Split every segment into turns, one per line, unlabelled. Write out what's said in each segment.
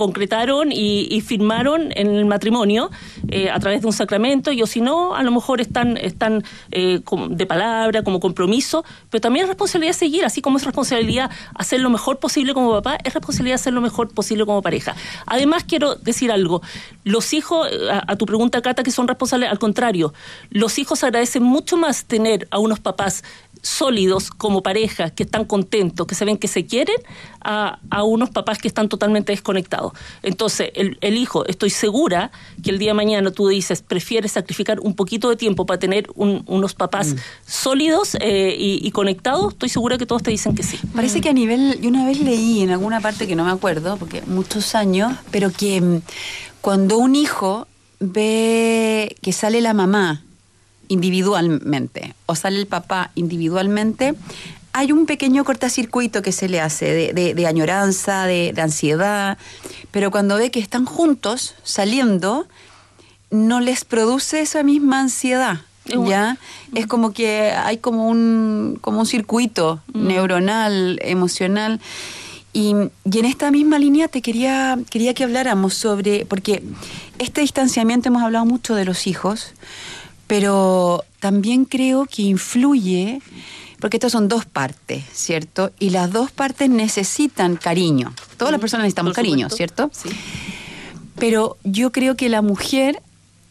concretaron y firmaron en el matrimonio a través de un sacramento, y o si no, a lo mejor están de palabra, como compromiso, pero también es responsabilidad seguir, así como es responsabilidad hacer lo mejor posible como papá, es responsabilidad hacer lo mejor posible como pareja. Además, quiero decir algo, los hijos, a tu pregunta, Cata, que son responsables, al contrario, los hijos agradecen mucho más tener a unos papás sólidos como pareja, que están contentos, que saben que se quieren, a unos papás que están totalmente desconectados. Entonces, el hijo, estoy segura que el día de mañana tú dices, prefieres sacrificar un poquito de tiempo para tener unos papás sólidos y conectados, estoy segura que todos te dicen que sí.
Parece que a nivel, yo una vez leí en alguna parte que no me acuerdo, porque muchos años, pero que cuando un hijo ve que sale la mamá individualmente o sale el papá individualmente, hay un pequeño cortacircuito que se le hace de añoranza, de ansiedad, pero cuando ve que están juntos saliendo, no les produce esa misma ansiedad, ¿ya? Es como que hay como un circuito neuronal, emocional. Y en esta misma línea te quería que habláramos sobre, porque este distanciamiento, hemos hablado mucho de los hijos, pero también creo que influye, porque estas son dos partes, ¿cierto? Y las dos partes necesitan cariño. Todas las personas necesitamos cariño, ¿cierto?
Sí.
Pero yo creo que la mujer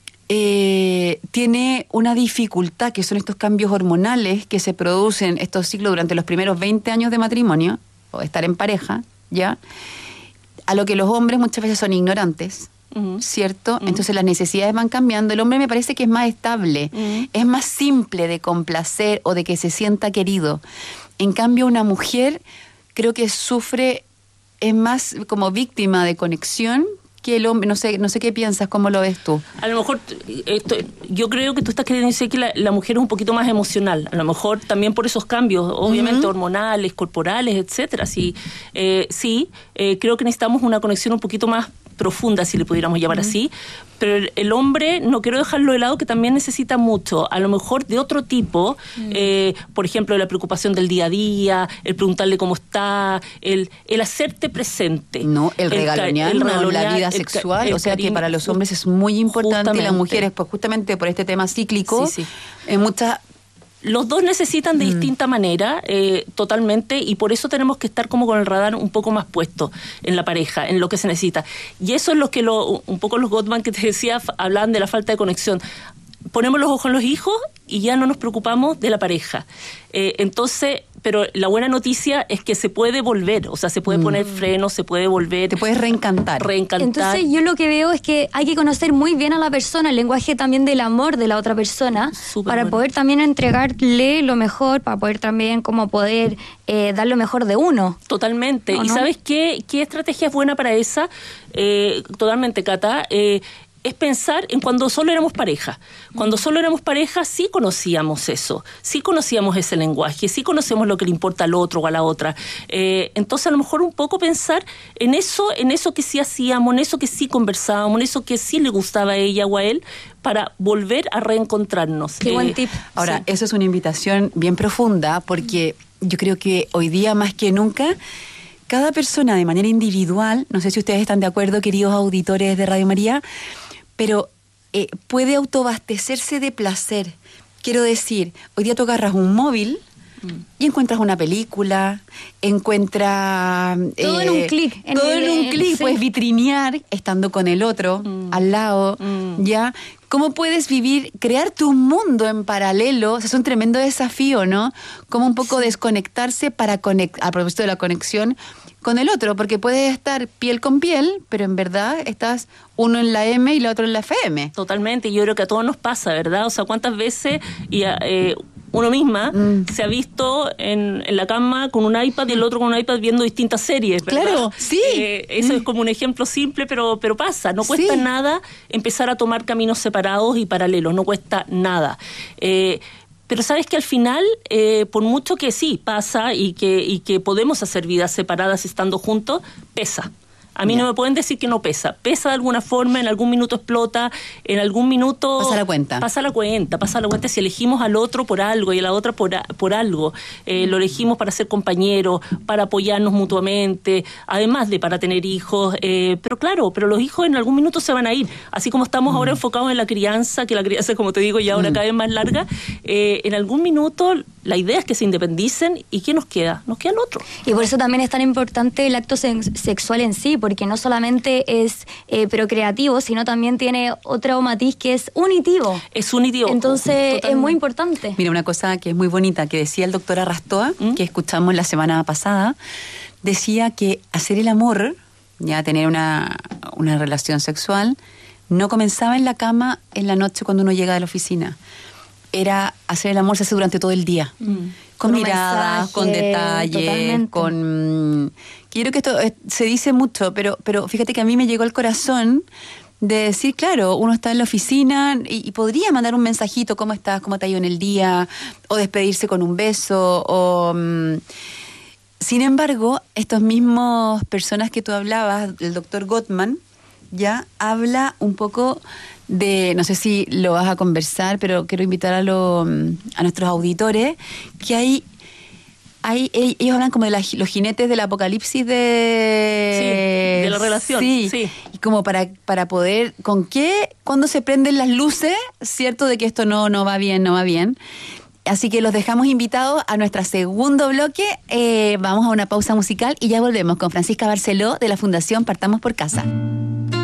tiene una dificultad, que son estos cambios hormonales que se producen, estos ciclos durante los primeros 20 años de matrimonio, o estar en pareja, ¿ya? A lo que los hombres muchas veces son ignorantes, ¿cierto? Entonces las necesidades van cambiando. El hombre me parece que es más estable, es más simple de complacer o de que se sienta querido. En cambio, una mujer creo que sufre, es más como víctima de conexión que el hombre. No sé qué piensas, ¿cómo lo ves tú?
A lo mejor, yo creo que tú estás queriendo decir que la mujer es un poquito más emocional, a lo mejor también por esos cambios, obviamente hormonales, corporales, etcétera. Sí, creo que necesitamos una conexión un poquito más profunda, si le pudiéramos llamar así, pero el hombre, no quiero dejarlo de lado, que también necesita mucho, a lo mejor de otro tipo, por ejemplo, la preocupación del día a día, el preguntarle cómo está, el hacerte presente.
No, el regalonear, la vida sexual, o sea que para los hombres es muy importante, y las mujeres, pues justamente por este tema cíclico,
los dos necesitan de distinta manera, totalmente, y por eso tenemos que estar como con el radar un poco más puesto en la pareja, en lo que se necesita. Y eso es lo que un poco los Gottman que te decía, hablaban de la falta de conexión. Ponemos los ojos en los hijos y ya no nos preocupamos de la pareja. Entonces, pero la buena noticia es que se puede volver, o sea, se puede poner freno, se puede volver.
Te puedes reencantar.
Entonces, yo lo que veo es que hay que conocer muy bien a la persona, el lenguaje también del amor de la otra persona, para poder también entregarle lo mejor, para poder también poder dar lo mejor de uno.
Totalmente. ¿Y sabes qué estrategia es buena para esa? Totalmente, Cata. Es pensar en cuando solo éramos pareja. Cuando solo éramos pareja sí conocíamos eso, sí conocíamos ese lenguaje, sí conocemos lo que le importa al otro o a la otra. Entonces a lo mejor un poco pensar en eso que sí hacíamos, en eso que sí conversábamos, en eso que sí le gustaba a ella o a él, para volver a reencontrarnos.
Qué buen tip.
Ahora, eso es una invitación bien profunda, porque yo creo que hoy día más que nunca, cada persona de manera individual, no sé si ustedes están de acuerdo, queridos auditores de Radio María, pero puede autoabastecerse de placer. Quiero decir, hoy día tú agarras un móvil y encuentras una película, encuentras...
todo en un clic.
Todo en un clic, sí. Puedes vitrinear estando con el otro, al lado, ¿ya? ¿Cómo puedes crear tu mundo en paralelo? O sea, es un tremendo desafío, ¿no? Cómo un poco desconectarse para a propósito de la conexión con el otro, porque puedes estar piel con piel, pero en verdad estás uno en la M y la otro en la FM.
Totalmente, yo creo que a todos nos pasa, ¿verdad? O sea, ¿cuántas veces uno misma se ha visto en la cama con un iPad y el otro con un iPad viendo distintas series, ¿verdad?
Claro, sí.
Eso es como un ejemplo simple, pero pasa. No cuesta nada empezar a tomar caminos separados y paralelos, no cuesta nada. Pero sabes que al final, por mucho que sí pasa y que podemos hacer vidas separadas estando juntos, pesa. A mí no me pueden decir que no pesa. Pesa de alguna forma, en algún minuto explota, en algún minuto...
Pasa la cuenta.
Pasa la cuenta. Si elegimos al otro por algo y a la otra por algo, lo elegimos para ser compañeros, para apoyarnos mutuamente, además de para tener hijos. Pero los hijos en algún minuto se van a ir. Así como estamos ahora enfocados en la crianza, que la crianza, como te digo, ya ahora cada vez más larga, en algún minuto la idea es que se independicen. ¿Y qué nos queda? Nos queda el otro.
Y por eso también es tan importante el acto sexual en sí, porque no solamente es procreativo, sino también tiene otro matiz que es unitivo.
Es unitivo.
Entonces
totalmente.
Es muy importante.
Mira, una cosa que es muy bonita, que decía el doctor Arrastoa, que escuchamos la semana pasada, decía que hacer el amor, ya tener una relación sexual, no comenzaba en la cama en la noche cuando uno llega de la oficina. Era hacer el amor, se hace durante todo el día. Con miradas, mensaje, con detalles, totalmente. Con... Quiero que esto se dice mucho, pero fíjate que a mí me llegó al corazón de decir, claro, uno está en la oficina y podría mandar un mensajito, ¿cómo estás? ¿Cómo te ha ido en el día? O despedirse con un beso, o... Sin embargo, estos mismos personas que tú hablabas, el doctor Gottman, ya habla un poco de, no sé si lo vas a conversar, pero quiero invitar a nuestros auditores, que ellos hablan como de los jinetes del apocalipsis
de la relación.
Sí. Y como para poder, cuando se prenden las luces, cierto, de que esto no va bien. Así que los dejamos invitados a nuestro segundo bloque. Vamos a una pausa musical y ya volvemos con Francisca Barceló de la Fundación Partamos por Casa.